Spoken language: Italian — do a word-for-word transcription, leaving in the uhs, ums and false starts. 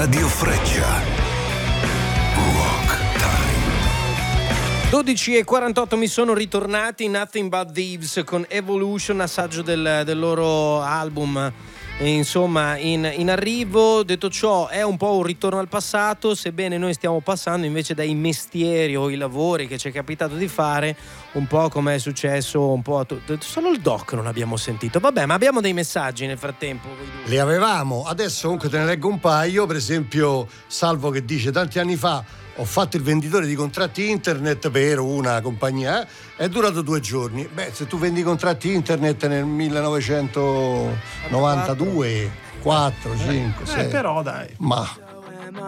Radio Freccia. Rock Time. dodici e quarantotto mi sono ritornati Nothing But Thieves con Evolution, assaggio del, del loro album insomma in, in arrivo. Detto ciò, è un po' un ritorno al passato, sebbene noi stiamo passando invece dai mestieri o i lavori che ci è capitato di fare, un po' come è successo un po' a tutti. Solo il doc non abbiamo sentito, vabbè, ma abbiamo dei messaggi nel frattempo. Li avevamo, adesso comunque te ne leggo un paio. Per esempio Salvo che dice: tanti anni fa ho fatto il venditore di contratti internet per una compagnia, è durato due giorni. Beh, se tu vendi contratti internet nel millenovecentonovantadue, quattro, cinque, sei, eh, però dai, ma